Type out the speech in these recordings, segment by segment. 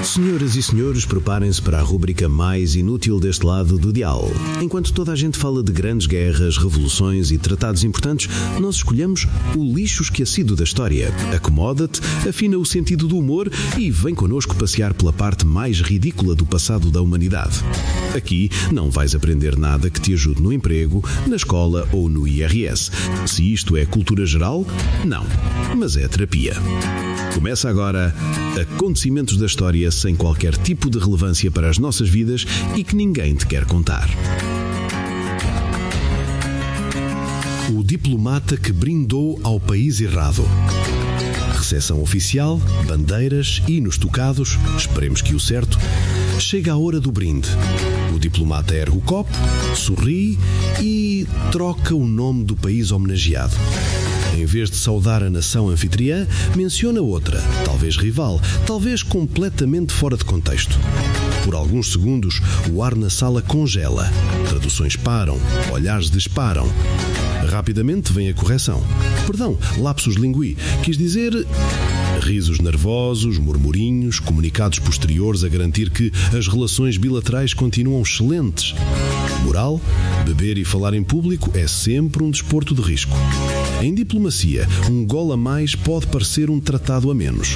Senhoras e senhores, preparem-se para a rúbrica mais inútil deste lado do dial. Enquanto toda a gente fala de grandes guerras, revoluções e tratados importantes, nós escolhemos o lixo esquecido da história. Acomoda-te, afina o sentido do humor e vem connosco passear pela parte mais ridícula do passado da humanidade. Aqui não vais aprender nada que te ajude no emprego, na escola ou no IRS. Se isto é cultura geral, não, mas é terapia. Começa agora Acontecimentos da História sem qualquer tipo de relevância para as nossas vidas e que ninguém te quer contar. O diplomata que brindou ao país errado. Recepção oficial, bandeiras, hinos tocados, esperemos que o certo. Chega a hora do brinde. O diplomata ergue o copo, sorri e troca o nome do país homenageado. Em vez de saudar a nação anfitriã, menciona outra, talvez rival, talvez completamente fora de contexto. Por alguns segundos, o ar na sala congela. Traduções param, olhares disparam. Rapidamente vem a correção. Perdão, lapsus lingui. Quis dizer... Risos nervosos, murmurinhos, comunicados posteriores a garantir que as relações bilaterais continuam excelentes. Moral: beber e falar em público é sempre um desporto de risco. Em diplomacia, um golo a mais pode parecer um tratado a menos.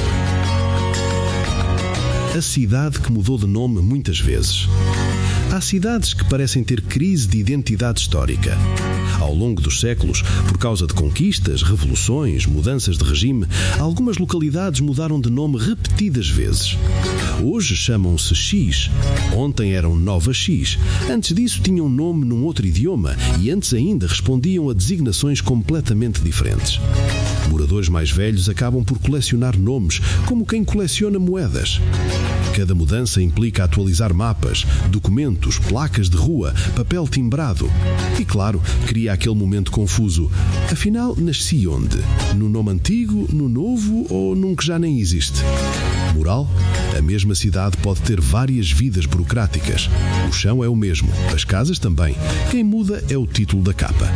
A cidade que mudou de nome muitas vezes. Há cidades que parecem ter crise de identidade histórica. Ao longo dos séculos, por causa de conquistas, revoluções, mudanças de regime, algumas localidades mudaram de nome repetidas vezes. Hoje chamam-se X, ontem eram Nova X, antes disso tinham nome num outro idioma e antes ainda respondiam a designações completamente diferentes. Moradores mais velhos acabam por colecionar nomes, como quem coleciona moedas. Cada mudança implica atualizar mapas, documentos, placas de rua, papel timbrado. E claro, cria aquele momento confuso. Afinal, nasci onde? No nome antigo, no novo ou num que já nem existe? Moral: a mesma cidade pode ter várias vidas burocráticas. O chão é o mesmo, as casas também. Quem muda é o título da capa.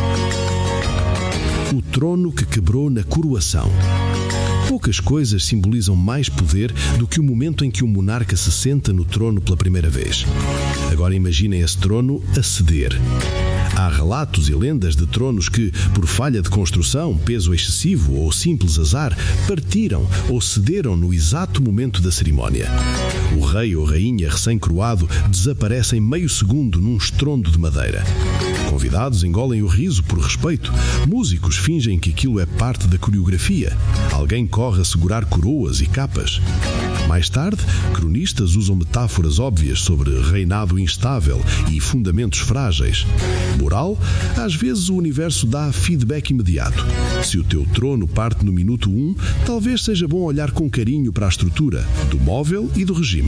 O trono que quebrou na coroação. Poucas coisas simbolizam mais poder do que o momento em que um monarca se senta no trono pela primeira vez. Agora imaginem esse trono a ceder. Há relatos e lendas de tronos que, por falha de construção, peso excessivo ou simples azar, partiram ou cederam no exato momento da cerimónia. O rei ou rainha recém-coroado desaparece em meio segundo num estrondo de madeira. Convidados engolem o riso por respeito. Músicos fingem que aquilo é parte da coreografia. Alguém corre a segurar coroas e capas. Mais tarde, cronistas usam metáforas óbvias sobre reinado instável e fundamentos frágeis. Moral: às vezes o universo dá feedback imediato. Se o teu trono parte no minuto 1, talvez seja bom olhar com carinho para a estrutura, do móvel e do regime.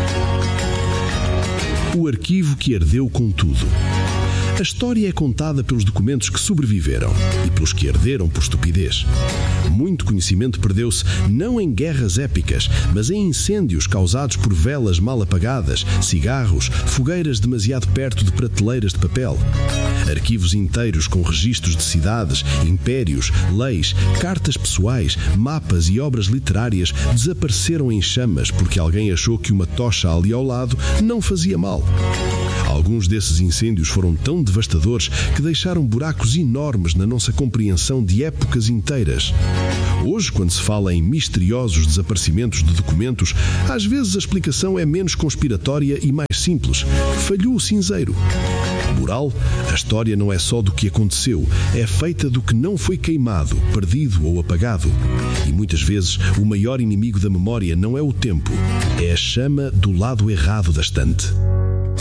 O arquivo que ardeu com tudo. A história é contada pelos documentos que sobreviveram e pelos que arderam por estupidez. Muito conhecimento perdeu-se não em guerras épicas, mas em incêndios causados por velas mal apagadas, cigarros, fogueiras demasiado perto de prateleiras de papel. Arquivos inteiros com registros de cidades, impérios, leis, cartas pessoais, mapas e obras literárias desapareceram em chamas porque alguém achou que uma tocha ali ao lado não fazia mal. Alguns desses incêndios foram tão devastadores que deixaram buracos enormes na nossa compreensão de épocas inteiras. Hoje, quando se fala em misteriosos desaparecimentos de documentos, às vezes a explicação é menos conspiratória e mais simples. Falhou o cinzeiro. Moral: a história não é só do que aconteceu, é feita do que não foi queimado, perdido ou apagado. E muitas vezes o maior inimigo da memória não é o tempo, é a chama do lado errado da estante.